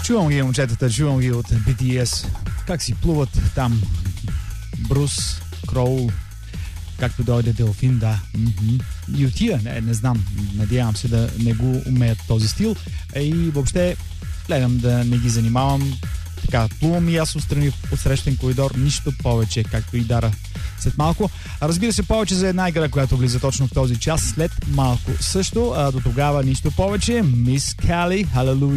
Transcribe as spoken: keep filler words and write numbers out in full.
Чувам ги момчетата, чувам ги от би ти ес. Как си плуват там Брус, Кроул, както дойде Делфин, да. Mm-hmm. И от тия, не, не знам, надявам се да не го умеят този стил. И въобще гледам да не ги занимавам. Така, плувам и аз отстрани от срещен коридор, нищо повече, както и Дара след малко. Разбира се, повече за една игра, която влиза точно в този час, след малко също. А до тогава нищо повече. Мис Кали, халелуя.